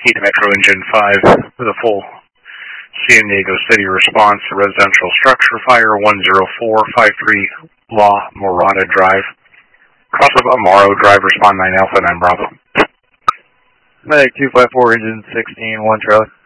Heat Metro Engine 5 with a full San Diego City response to residential structure fire 10453 La Morada Drive. Cross of Amaro Drive, respond 9 Alpha 9 Bravo. Medic 254, engine 16, 1 trailer.